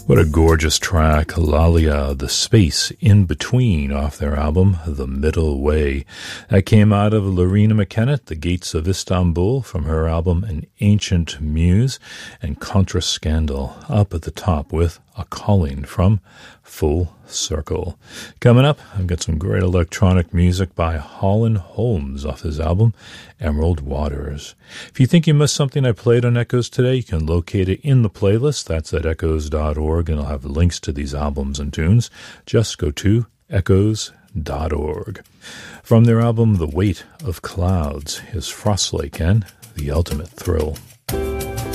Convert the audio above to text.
What a gorgeous track, Lalia, The Space in Between, off their album, The Middle Way. That came out of Lorena McKenna, The Gates of Istanbul, from her album An Ancient Muse, and Contra Scandal up at the top with A Calling from Full Circle. Coming up, I've got some great electronic music by Holland Holmes off his album, Emerald Waters. If you think you missed something I played on Echoes today, you can locate it in the playlist. That's at echoes.org, and I'll have links to these albums and tunes. Just go to echoes.org. From their album The Weight of Clouds is Frostlake and The Ultimate Thrill.